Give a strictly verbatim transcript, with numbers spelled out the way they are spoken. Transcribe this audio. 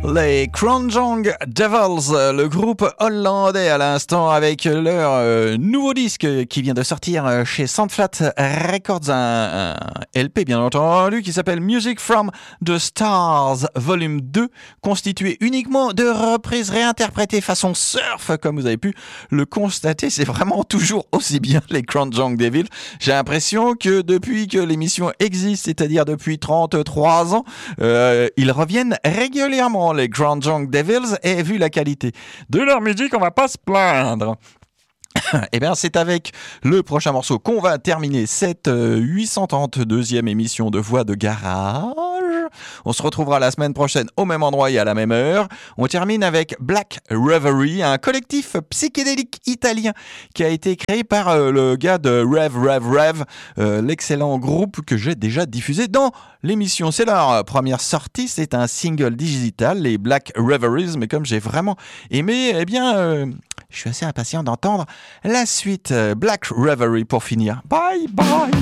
Les Kronjong Devils, le groupe hollandais à l'instant avec leur euh, nouveau disque qui vient de sortir chez Soundflat Records, un, un L P bien entendu qui s'appelle Music from the Stars Volume deux, constitué uniquement de reprises réinterprétées façon surf, comme vous avez pu le constater. C'est vraiment toujours aussi bien les Kronjong Devils. J'ai l'impression que depuis que l'émission existe, c'est-à-dire depuis trente-trois ans, euh, ils reviennent régulièrement, les Kronjong Devils, et vu la qualité de leur musique, on va pas se plaindre. Eh bien, c'est avec le prochain morceau qu'on va terminer cette huit cent trente-deuxième émission de Voix de Garage. On se retrouvera la semaine prochaine au même endroit et à la même heure. On termine avec Black Reverie, un collectif psychédélique italien qui a été créé par euh, le gars de Rev Rev Rev, euh, l'excellent groupe que j'ai déjà diffusé dans l'émission. C'est leur première sortie, c'est un single digital, les Black Reveries, mais comme j'ai vraiment aimé, eh bien, euh, je suis assez impatient d'entendre la suite. Black Reverie pour finir. Bye bye.